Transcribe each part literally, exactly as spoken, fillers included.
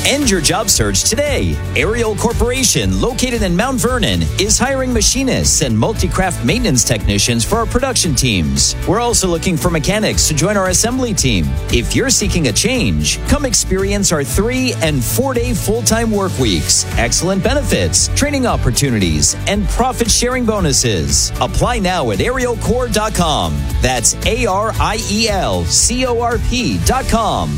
End your job search today. Ariel Corporation, located in Mount Vernon, is hiring machinists and multi-craft maintenance technicians for our production teams. We're also looking for mechanics to join our assembly team. If you're seeking a change, come experience our three and four-day full-time work weeks, excellent benefits, training opportunities, and profit-sharing bonuses. Apply now at ariel corp dot com. That's A R I E L C O R P dot com.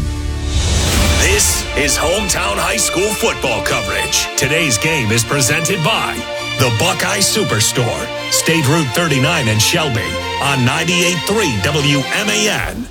This is Hometown High School football coverage. Today's game is presented by the Buckeye Superstore, State Route thirty-nine in Shelby, on ninety-eight point three W M A N.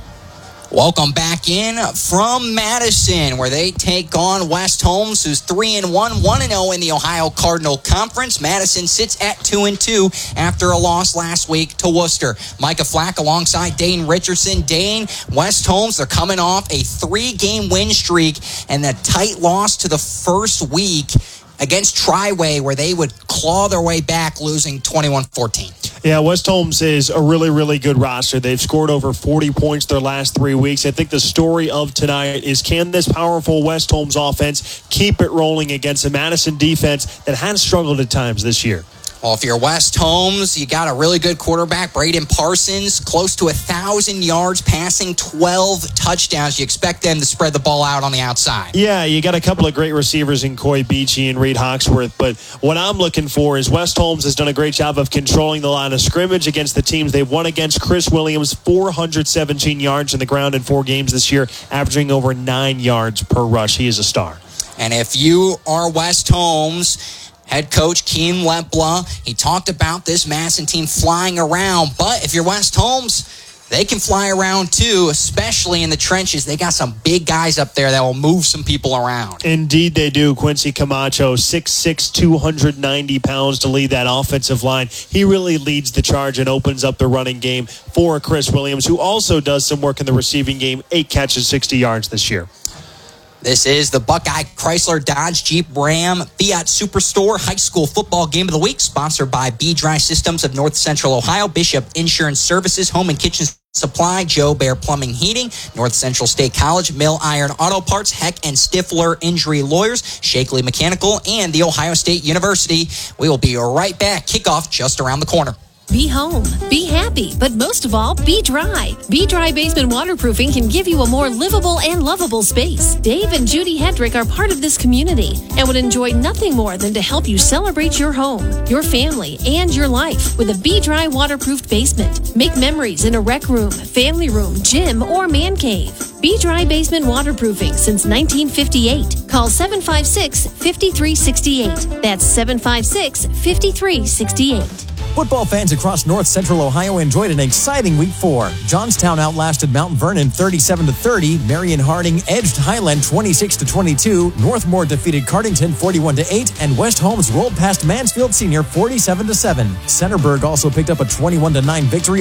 Welcome back in from Madison, where they take on West Holmes, who's three and one, one and oh in the Ohio Cardinal Conference. Madison sits at two and two after a loss last week to Worcester. Micah Flack alongside Dane Richardson. Dane, West Holmes, they're coming off a three-game win streak and a tight loss to the first week against Triway, where they would claw their way back, losing twenty-one fourteen. Yeah, West Holmes is a really, really good roster. They've scored over forty points their last three weeks. I think the story of tonight is, can this powerful West Holmes offense keep it rolling against a Madison defense that has struggled at times this year? Well, if you're West Holmes, you got a really good quarterback, Braden Parsons, close to one thousand yards, passing twelve touchdowns. You expect them to spread the ball out on the outside. Yeah, you got a couple of great receivers in Coy Beachy and Reed Hawksworth, but what I'm looking for is West Holmes has done a great job of controlling the line of scrimmage against the teams. They've won against Chris Williams, four hundred seventeen yards in the ground in four games this year, averaging over nine yards per rush. He is a star. And if you are West Holmes, head coach Keem Lepla, he talked about this Madison team flying around. But if you're West Holmes, they can fly around too, especially in the trenches. They got some big guys up there that will move some people around. Indeed they do. Quincy Camacho, six six, two hundred ninety pounds to lead that offensive line. He really leads the charge and opens up the running game for Chris Williams, who also does some work in the receiving game. Eight catches, sixty yards this year. This is the Buckeye Chrysler Dodge Jeep Ram Fiat Superstore High School Football Game of the Week, sponsored by B-Dry Systems of North Central Ohio, Bishop Insurance Services, Home and Kitchen Supply, Joe Bear Plumbing Heating, North Central State College, Mill Iron Auto Parts, Heck and Stifler Injury Lawyers, Shakely Mechanical, and The Ohio State University. We will be right back. Kickoff just around the corner. Be home, be happy, but most of all, be dry. Be Dry Basement Waterproofing can give you a more livable and lovable space. Dave and Judy Hedrick are part of this community and would enjoy nothing more than to help you celebrate your home, your family, and your life with a Be Dry waterproofed basement. Make memories in a rec room, family room, gym, or man cave. Be Dry Basement Waterproofing since nineteen fifty-eight. Call seven five six, five three six eight. That's seven five six, five three six eight. Football fans across North Central Ohio enjoyed an exciting week four. Johnstown outlasted Mount Vernon thirty-seven to thirty. Marion Harding edged Highland twenty-six to twenty-two. Northmore defeated Cardington forty-one to eight. And West Holmes rolled past Mansfield Senior forty-seven to seven. Centerburg also picked up a twenty-one to nine victory